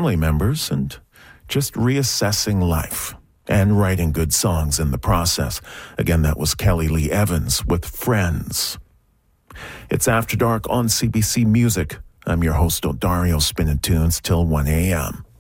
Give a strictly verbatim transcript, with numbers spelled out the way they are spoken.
family members and just reassessing life and writing good songs in the process. Again, that was Kelly Lee Evans with Friends. It's After Dark on C B C Music. I'm your host, Dario, spinning tunes till one a.m.